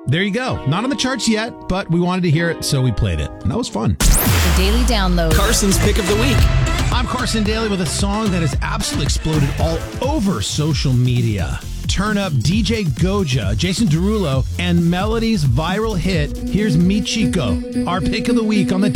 there you go. Not on the charts yet, but we wanted to hear it, so we played it. And that was fun. The Daily Download. Carson's Pick of the Week. I'm Carson Daly with a song that has absolutely exploded all over social media. Turn up DJ Goja, Jason Derulo, and Melody's viral hit, Here's Me Chico, our pick of the week on the